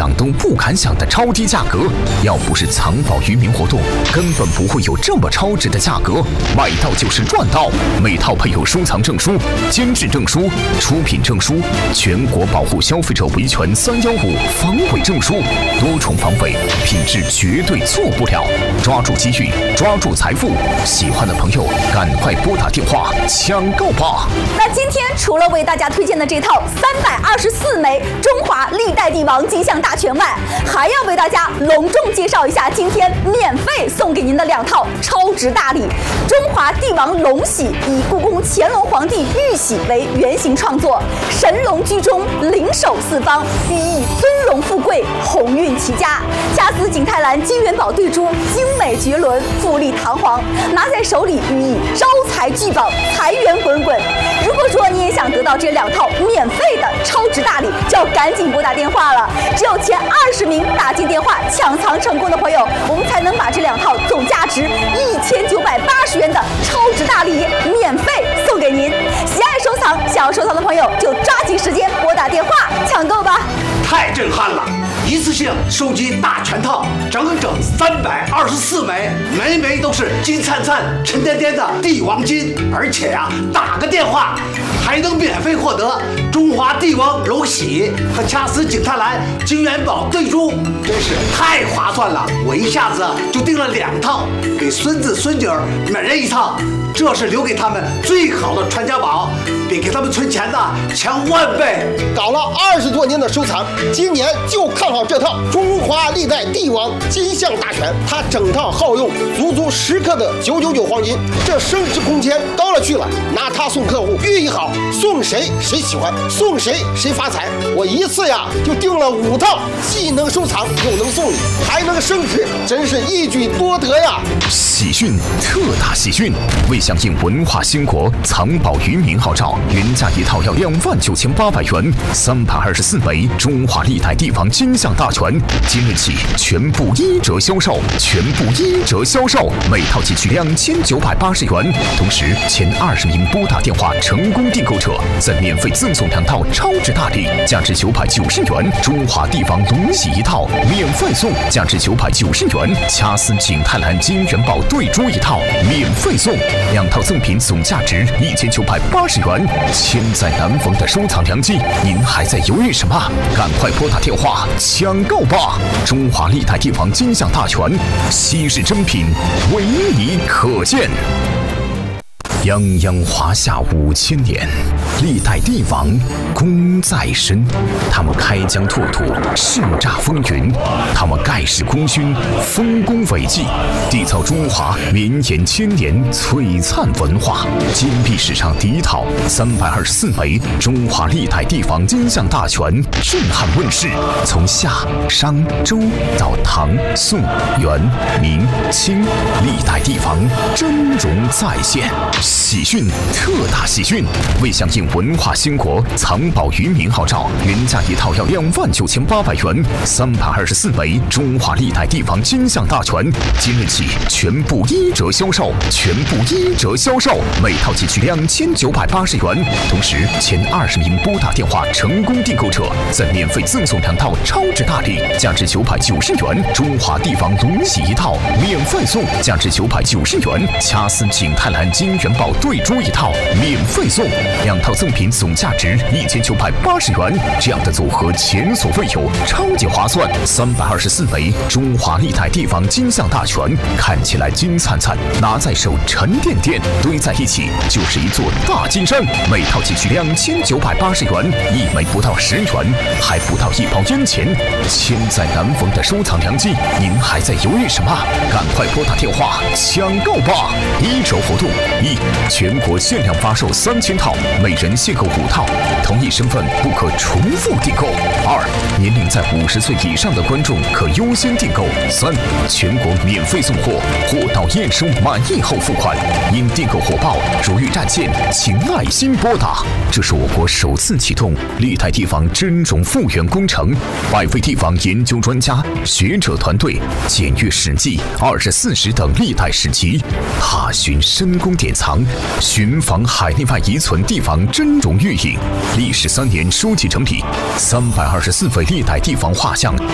想都不敢想的超低价格。要不是藏宝渔民活动，根本不会有这么超值的价格。买到就是赚到，每套配有收藏证书、监制证书、出品证书、全国保护消费者维权315防伪证书，多重防伪，品质绝对错不了。抓住机遇，抓住财富，喜欢的朋友赶快拨打电话抢购吧。 那今天除了为大家推荐的这套324枚中华历代帝王金像大全外，还要为大家隆重介绍一下今天免费送给您的2套超值大礼。中华帝王龙玺以故宫乾隆皇帝玉玺为原型创作，神龙居中，灵首四方，寓意尊荣富贵，鸿运齐家。掐丝景泰蓝金元宝对珠，精美绝伦，富丽堂皇，拿在手里寓意招财聚宝，财源滚滚。如果说你也想得到这2套免费的超值大礼，就要赶紧拨打电话了。只有前20名打进电话抢藏成功的朋友，我们才能把这2套总价值1980元的超值大礼免费送给您。喜爱收藏，想要收藏的朋友就抓紧时间拨打电话抢购吧。 太震撼了！一次性收集大全套，整324枚，枚枚都是金灿灿、沉甸甸的帝王金，而且呀，打个电话还能免费获得中华帝王龙玺和掐丝景泰蓝金元宝对珠，真是太划算了！我一下子就订了2套，给孙子孙女每人1套，这是留给他们最好的传家宝，比给他们存钱的强10000倍。 搞了20多年的收藏，今年就看好这套中华历代帝王金像大全，它整套耗用足10克的999黄金，这升值空间高了去了。拿它送客户，寓意好，送谁谁喜欢，送谁谁发财。我一次呀就订了5套，既能收藏又能送礼，还能升值，真是一举多得呀！ 喜讯，特大喜讯！为响应文化兴国、藏宝渔民号召，原价1套要29800元，324枚中华历代帝王金像大全，今日起全部1折销售，全部1折销售，每套仅需2980元。同时，前20名拨打电话成功订购者，再免费赠送2套超值大礼，价值990元。中华帝王龙玺1套免费送，价值990元。掐丝景泰蓝金元宝对珠1套免费送，2套赠品总价值1980元。千载难逢的收藏良机，您还在犹豫什么？赶快拨打电话抢购吧！中华历代帝王金像大全，稀世珍品，唯你可见。泱泱华夏5000年，历代帝王功在身，他们开疆拓土，叱咤风云，他们盖世功勋，丰功伟绩，缔造中华绵延千年璀璨文化。金币史上第1套324枚中华历代帝王金像大全震撼问世，从夏、商、周到唐、宋、元、明、清，历代帝王峥嵘再现。喜讯，特大喜讯！为响应文化兴国、藏宝渔民号召，原价1套要29800元，324枚中华历代帝王金像大全，今日起全部1折销售，全部1折销售，每套仅需2980元。同时，前20名拨打电话成功订购者，再免费赠送2套超值大礼，价值990元。中华帝王龙玺1套免费送，价值990元。掐丝景泰蓝金元宝对珠1套免费送，2套赠品总价值1980元。这样的组合前所未有，超级划算。324枚中华历代帝王金像大全，看起来金灿灿，拿在手沉甸甸，堆在一起就是一座大金山。每套仅需2980元，1枚不到10元，还不到1包烟钱。千载难逢的收藏良机，您还在犹豫什么？赶快拨打电话抢购吧！1折活动：1、全国限量发售3000套，每人限购5套，同一身份不可重复订购。2、年龄在50岁以上的观众可优先订购。3、全国免费送货，货到验收满意后付款。因订购火爆，如遇战线，请耐心拨打。这是我国首次启动历代帝王真种复原工程，100位帝王研究专家、学者团队检阅史记、24史等历代史籍，踏寻深宫典藏，寻访海内外遗存帝王真容玉影，历时3年收集整理324位历代帝王画像